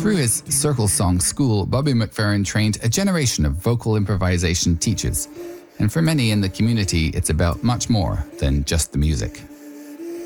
Through his Circle Song School, Bobby McFerrin trained a generation of vocal improvisation teachers. And for many in the community, it's about much more than just the music.